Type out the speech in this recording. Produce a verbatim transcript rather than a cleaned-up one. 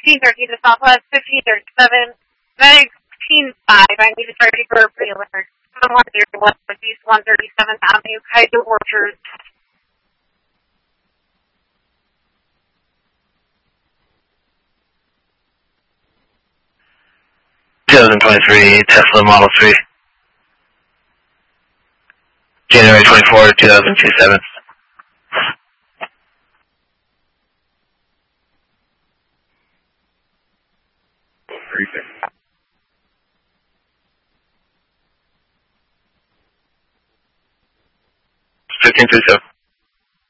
fifteen thirty to Southwest, fifteen thirty-seven, nineteen five. I need a thirty for a pre-alert. one zero one Northeast one thirty-seventh Avenue, Kaiser Orchard. twenty twenty-three Tesla Model three. January twenty-fourth, two thousand twenty-seven. fifteen thirty-seven.